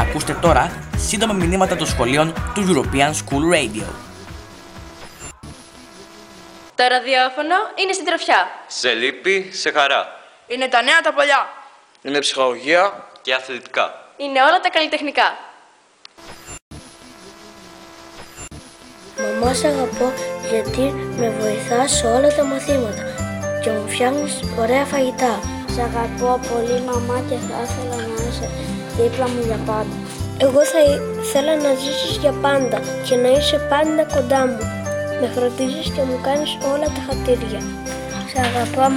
ακούστε τώρα σύντομα μηνύματα των σχολείων του European School Radio. Το ραδιόφωνο είναι συντροφιά. Σε λύπη, σε χαρά. Είναι τα νέα τα παλιά. Είναι ψυχαγωγία και αθλητικά. Είναι όλα τα καλλιτεχνικά. Μαμά, σ' αγαπώ γιατί με βοηθάς σε όλα τα μαθήματα και μου φτιάχνεις ωραία φαγητά. Σ' αγαπώ πολύ, μαμά, και θα ήθελα να είσαι δίπλα μου για πάντα. Εγώ θα ήθελα να ζήσεις για πάντα και να είσαι πάντα κοντά μου. Με φροντίζεις και μου κάνεις όλα τα χατήρια. Σ' αγαπώ,